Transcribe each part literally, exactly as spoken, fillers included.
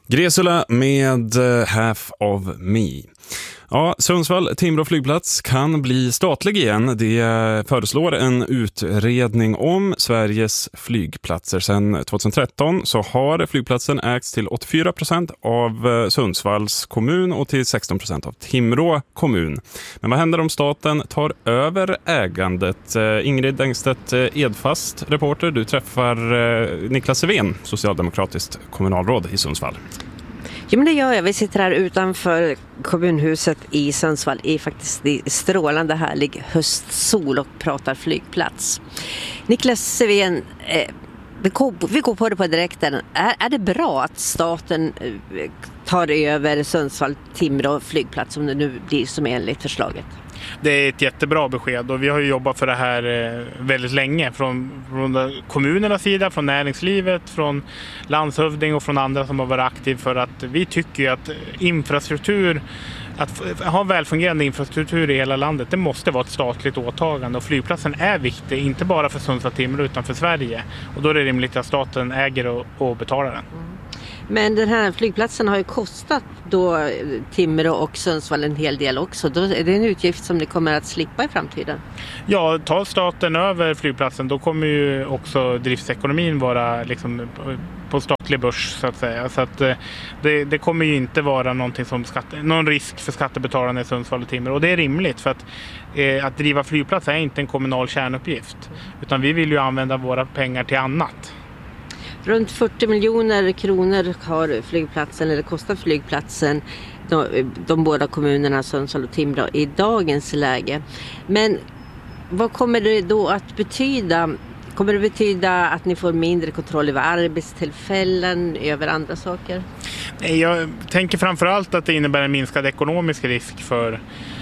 Gresula med Half of Me. Ja, Sundsvall Timrå flygplats kan bli statlig igen. Det föreslår en utredning om Sveriges flygplatser. Sedan tjugohundratretton så har flygplatsen ägts till åttiofyra procent av Sundsvalls kommun och till sexton procent av Timrå kommun. Men vad händer om staten tar över ägandet? Ingrid Engstedt Edfast, reporter, du träffar Niklas Sevén, socialdemokratiskt kommunalråd i Sundsvall. Ja, men det gör jag. Vi sitter här utanför kommunhuset i Sundsvall i faktiskt i strålande härlig höstsol och pratar flygplats. Niklas Sevén, eh, vi, går, vi går på det på direkten. Är, är det bra att staten eh, tar över Sundsvall Timrå flygplats som det nu blir som enligt förslaget? Det är ett jättebra besked och vi har ju jobbat för det här väldigt länge från, från kommunernas sida, från näringslivet, från landshövding och från andra som har varit aktiva för att vi tycker att infrastruktur, att ha välfungerande infrastruktur i hela landet, det måste vara ett statligt åtagande och flygplatsen är viktig, inte bara för Sundsvall Timrå utan för Sverige och då är det rimligt att staten äger och, och betalar den. Men den här flygplatsen har ju kostat då Timrå och Sundsvall en hel del också. Då är det en utgift som ni kommer att slippa i framtiden? Ja, tar staten över flygplatsen då kommer ju också driftsekonomin vara liksom på statlig börs så att säga. Så att det, det kommer ju inte vara någonting som skatte, någon risk för skattebetalarna i Sundsvall och Timrå. Och det är rimligt för att, eh, att driva flygplats är inte en kommunal kärnuppgift. Utan vi vill ju använda våra pengar till annat. Runt fyrtio miljoner kronor har flygplatsen, eller kostat flygplatsen, de, de båda kommunerna Sundsvall och Timrå i dagens läge. Men vad kommer det då att betyda? Kommer det betyda att ni får mindre kontroll över arbetstillfällen, över andra saker? Jag tänker framförallt att det innebär en minskad ekonomisk risk för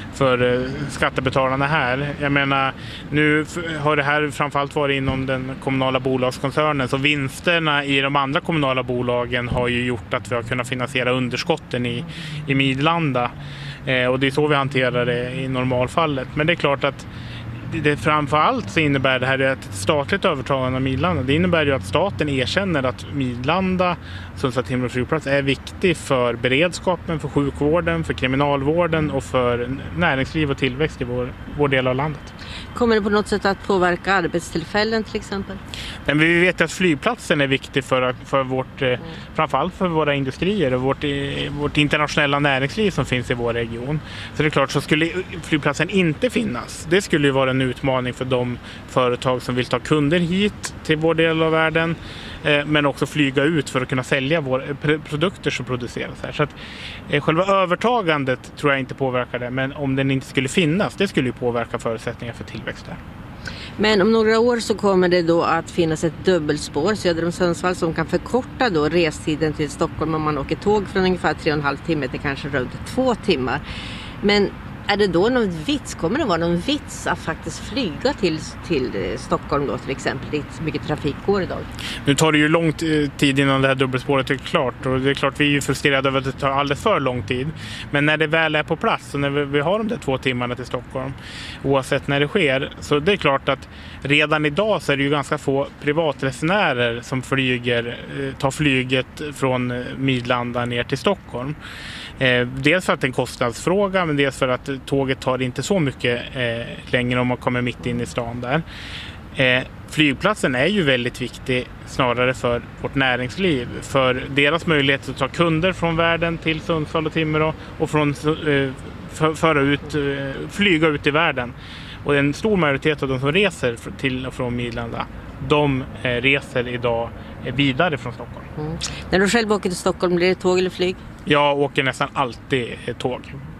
för skattebetalarna här. Jag menar, nu har det här framförallt varit inom den kommunala bolagskoncernen så vinsterna i de andra kommunala bolagen har ju gjort att vi har kunnat finansiera underskotten i, i Midlanda. Eh, och det är så vi hanterar det i normalfallet. Men det är klart att det framförallt så innebär det här ett statligt övertagande av Midlanda. Det innebär ju att staten erkänner att Midlanda, Sundsvall Timrå flygplats, är viktig för beredskapen, för sjukvården, för kriminalvården och för näringsliv och tillväxt i vår, vår del av landet. Kommer det på något sätt att påverka arbetstillfällen till exempel? Men vi vet att flygplatsen är viktig för, för vårt, mm. framförallt för våra industrier och vårt, vårt internationella näringsliv som finns i vår region. Så det är klart, så skulle flygplatsen inte finnas. Det skulle ju vara en utmaning för de företag som vill ta kunder hit till vår del av världen men också flyga ut för att kunna sälja våra produkter som produceras här. Så att själva övertagandet tror jag inte påverkar det, men om den inte skulle finnas, det skulle ju påverka förutsättningar för tillväxt där. Men om några år så kommer det då att finnas ett dubbelspår söder om Sundsvall som kan förkorta då restiden till Stockholm om man åker tåg från ungefär tre och en halv timme till kanske runt två timmar. Men är det då någon vits, kommer det vara någon vits att faktiskt flyga till, till Stockholm då till exempel, dit mycket trafik går idag? Nu tar det ju lång tid innan det här dubbelspåret är klart och det är klart vi är ju frustrerade över att det tar alldeles för lång tid. Men när det väl är på plats och när vi, vi har de där två timmarna till Stockholm, oavsett när det sker, så det är klart att redan idag så är det ju ganska få privatresenärer som flyger, tar flyget från Midlanda ner till Stockholm. Eh, dels för att det är en kostnadsfråga men dels för att tåget tar inte så mycket eh, längre om man kommer mitt in i stan där. Eh, flygplatsen är ju väldigt viktig snarare för vårt näringsliv, för deras möjlighet att ta kunder från världen till Sundsvall och Timrå och från, eh, för, föra ut, eh, flyga ut i världen. Och en stor majoritet av de som reser till och från Midlanda, de eh, reser idag vidare från Stockholm. Mm. När du själv åker till Stockholm, blir det tåg eller flyg? Jag åker nästan alltid tåg.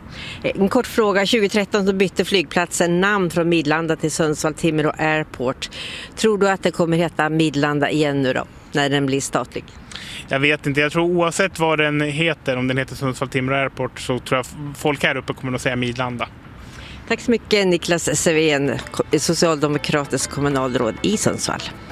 En kort fråga. tjugohundratretton så bytte flygplatsen namn från Midlanda till Sundsvall Timrå Airport. Tror du att det kommer heta Midlanda igen nu då, när den blir statlig? Jag vet inte. Jag tror oavsett vad den heter, om den heter Sundsvall Timrå Airport, så tror jag folk här uppe kommer att säga Midlanda. Tack så mycket Niklas Sevén, socialdemokratisk kommunalråd i Sundsvall.